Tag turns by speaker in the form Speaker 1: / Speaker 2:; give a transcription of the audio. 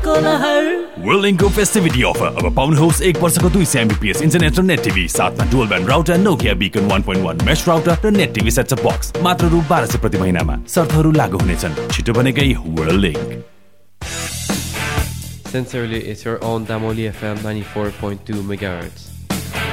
Speaker 1: World लिङ्कको फेस्टिभिटी offer अब पाउनुहोस् 1 वर्षको 200 Mbps internet र नेट टिभी साथमा dual band router Nokia Beacon 1.1 mesh router र नेट टिभी सेटअप बक्स मात्र रु 1200 प्रति महिनामा। शर्तहरू लागू हुनेछन्। छिटो बनेकै world link.
Speaker 2: Sincerely, it's your own Damoli FM 94.2 MHz.